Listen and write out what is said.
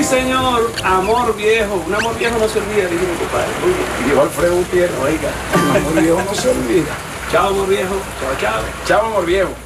señor, amor viejo. Un amor viejo no se olvida, dijo mi compadre. Muy bien. Y dijo Alfredo Gutiérrez, Oiga, el amor viejo no se olvida. chao amor viejo. Chao, chao. Chao, amor viejo.